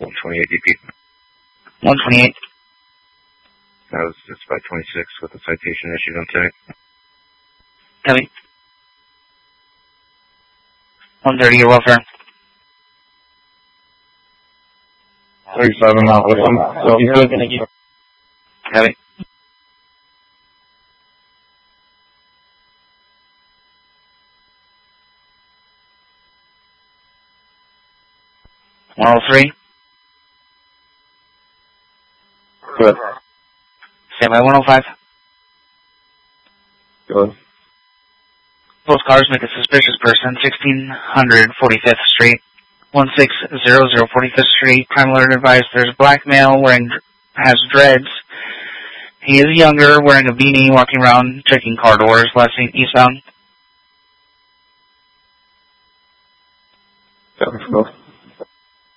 128 DP. 128. That was just by 26 with the citation issued on tag. Copy. 130, your welfare. 37 out with him. So you're looking at you. Copy. $103. Good. Stand by 105. Good. Both cars make a suspicious person, 1600 45th Street, 1600 45th Street. Crime alert advised there's a black male has dreads. He is younger, wearing a beanie, walking around, checking car doors, last seen eastbound. Let's go.